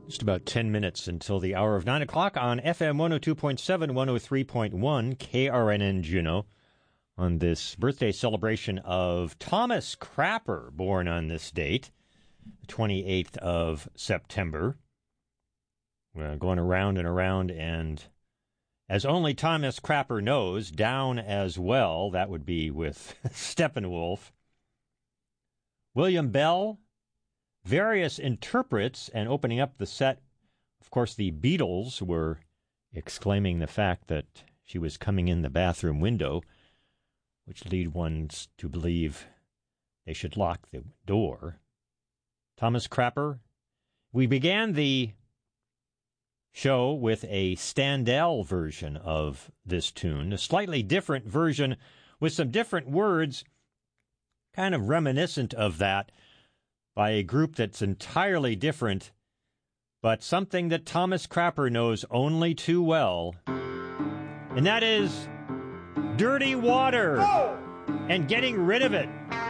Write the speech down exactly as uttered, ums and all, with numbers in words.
Just about ten minutes until the hour of nine o'clock on F M one oh two point seven, one oh three point one, K R N N Juneau, on this birthday celebration of Thomas Crapper, born on this date, the twenty-eighth of September. We're going around and around, and as only Thomas Crapper knows, down as well. That would be with Steppenwolf. William Bell, various interprets, and opening up the set, of course, the Beatles were exclaiming the fact that she was coming in the bathroom window, which lead ones to believe they should lock the door. Thomas Crapper. We began the show with a Standell version of this tune, a slightly different version with some different words, kind of reminiscent of that, by a group that's entirely different, but something that Thomas Crapper knows only too well, and that is Dirty Water, and Getting Rid of It.